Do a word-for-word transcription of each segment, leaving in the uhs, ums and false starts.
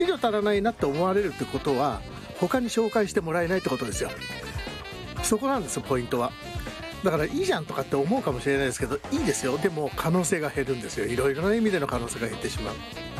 資料足らないなって思われるってことは他に紹介してもらえないってことですよ。そこなんですよポイントは。だからいいじゃんとかって思うかもしれないですけど、いいですよ。でも可能性が減るんですよ。いろいろな意味での可能性が減ってしまう、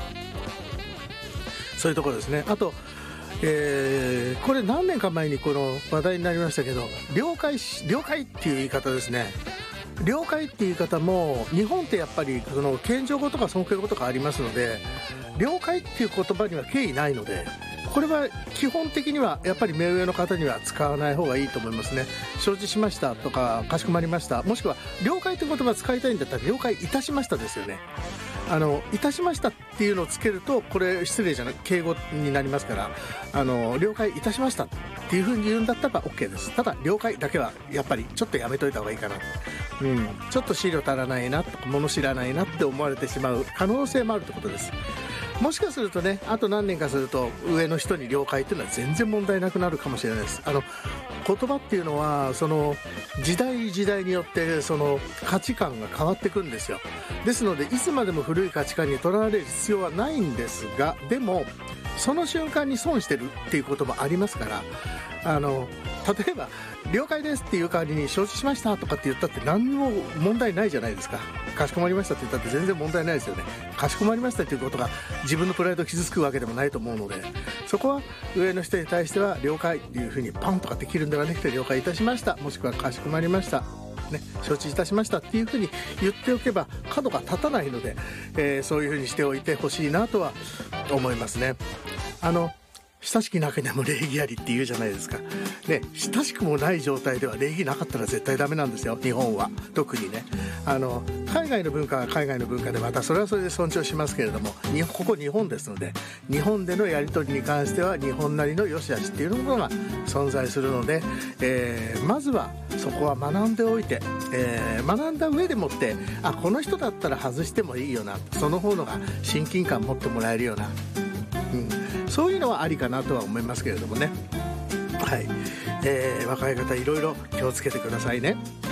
そういうところですね。あと、えー、これ何年か前にこの話題になりましたけど、了解し了解っていう言い方ですね。了解っていう言い方も日本ってやっぱりその謙譲語とか尊敬語とかありますので、了解っていう言葉には敬意ないので、これは基本的にはやっぱり目上の方には使わない方がいいと思いますね。承知しましたとかかしこまりました、もしくは了解という言葉を使いたいんだったら了解いたしましたですよね。あのいたしましたっていうのをつけるとこれ失礼じゃない敬語になりますから、あの了解いたしましたっていう風に言うんだったら OK です。ただ了解だけはやっぱりちょっとやめといた方がいいかな、うん、ちょっと資料足らないなとか物知らないなって思われてしまう可能性もあるってことです。もしかするとね、あと何年かすると上の人に了解っていうのは全然問題なくなるかもしれないです。あの言葉っていうのはその時代時代によってその価値観が変わってくんですよ。ですのでいつまでも古い価値観にとらわれる必要はないんですが、でもその瞬間に損してるっていうこともありますから、あの例えば了解ですっていう代わりに承知しましたとかって言ったって何も問題ないじゃないですか。かしこまりましたって言ったって全然問題ないですよね。かしこまりましたっていうことが自分のプライドを傷つくわけでもないと思うので、そこは上の人に対しては了解っていうふうにパンとかって切るんではなくて、了解いたしましたもしくはかしこまりましたね、承知いたしましたっていうふうに言っておけば角が立たないので、えー、そういうふうにしておいてほしいなとは思いますね。あの親しき中にも礼儀ありって言うじゃないですか、ね、親しくもない状態では礼儀なかったら絶対ダメなんですよ、日本は特にね。あの海外の文化は海外の文化でまたそれはそれで尊重しますけれども、ここ日本ですので、日本でのやり取りに関しては日本なりの良し悪しっていうものが存在するので、えー、まずはそこは学んでおいて、えー、学んだ上でもって、あ、この人だったら外してもいいよな、その方のが親近感持ってもらえるような、うん、そういうのはありかなとは思いますけれどもね。はい、えー、若い方いろいろ気をつけてくださいね。